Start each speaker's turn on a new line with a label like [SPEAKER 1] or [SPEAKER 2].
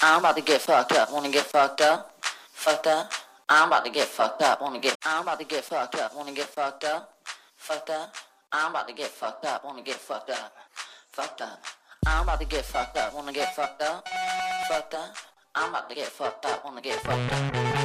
[SPEAKER 1] I'm about to get fucked up. Wanna get fucked up? Fucked up. I'm about to get fucked up. Wanna get. I'm about to get fucked up. Wanna get fucked up? Fucked up. I'm about to get fucked up. Wanna get fucked up? Fucked up. I'm about to get fucked up. Wanna get fucked up? Fucked up. I'm about to get fucked up. Wanna get fucked up?